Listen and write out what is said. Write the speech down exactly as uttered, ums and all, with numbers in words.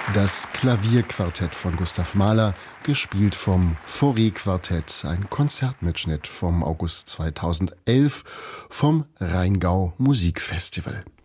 Das Klavierquartett von Gustav Mahler, gespielt vom Fauré-Quartett, ein Konzertmitschnitt vom August zweitausendelf vom Rheingau Musikfestival.